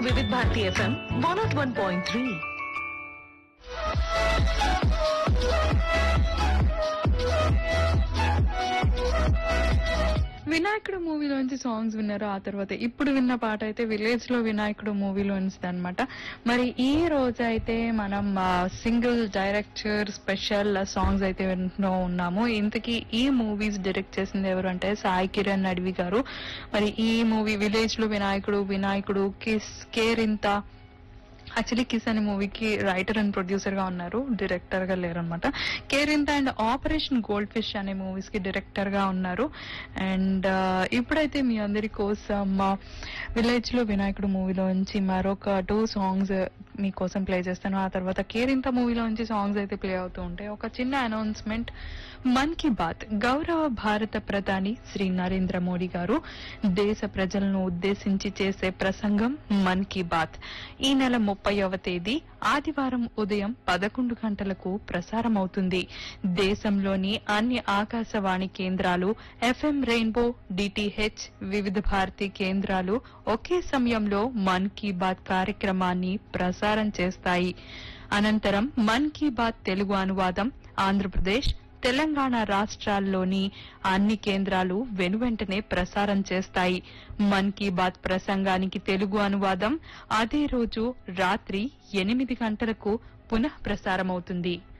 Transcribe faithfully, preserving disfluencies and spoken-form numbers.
వివిధ Bharati FM one not one point three. వినాయకుడు మూవీలోంచి songs విన్నారు. ఆ తర్వాత ఇప్పుడు విన్న పాట అయితే విలేజ్ లో వినాయకుడు మూవీలోంచి అనమాట. మరి ఈ రోజు అయితే మనం సింగిల్ డైరెక్టర్ స్పెషల్ సాంగ్స్ అయితే వింటూ ఉన్నాము. ఇంతకీ ఈ మూవీస్ డైరెక్ట్ చేసింది ఎవరు అంటే సాయి కిరణ్ అడవి గారు. మరి ఈ మూవీ విలేజ్ లో వినాయకుడు, వినాయకుడు, కిస్, కేరింత, యాక్చువల్లీ కిస్ అనే మూవీకి రైటర్ అండ్ ప్రొడ్యూసర్ గా ఉన్నారు, డైరెక్టర్ గా లేరనమాట. Kerintha and operation gold fish అనే మూవీస్ కి డైరెక్టర్ గా ఉన్నారు. అండ్ ఇప్పుడైతే మీ అందరి కోసం విలేజ్ లో వినాయకుడు మూవీలోంచి మరొక టూ సాంగ్స్ మీకోసం ప్లే చేస్తాను. ఆ తర్వాత కేరింత మూవీలోంచి సాంగ్స్ అయితే ప్లే అవుతూ ఉంటాయి. ఒక చిన్న అనౌన్స్మెంట్. మన్ కీ బాత్ గౌరవ భారత ప్రధాని శ్రీ నరేంద్ర మోడీ గారు దేశ ప్రజలను ఉద్దేశించి చేసే ప్రసంగం మన్ కీ బాత్ ఈ నెల ముప్పైవ తేదీ ఆదివారం ఉదయం పదకొండు గంటలకు ప్రసారం అవుతుంది. దేశంలోని అన్ని ఆకాశవాణి కేంద్రాలు, ఎఫ్ఎం రెయిన్బో, డిటిహెచ్, వివిధ భారతి కేంద్రాలు ఒకే సమయంలో మన్ కీ బాత్ కార్యక్రమాన్ని ప్రసారం చేస్తాయి. అనంతరం మన్ కీ బాత్ తెలుగు అనువాదం ఆంధ్రప్రదేశ్, తెలంగాణ రాష్ట్రాల్లోని అన్ని కేంద్రాలు వెనువెంటనే ప్రసారం చేస్తాయి. మన్ కీ బాత్ ప్రసంగానికి తెలుగు అనువాదం అదే రోజు రాత్రి ఎనిమిది గంటలకు పునః ప్రసారమవుతుంది.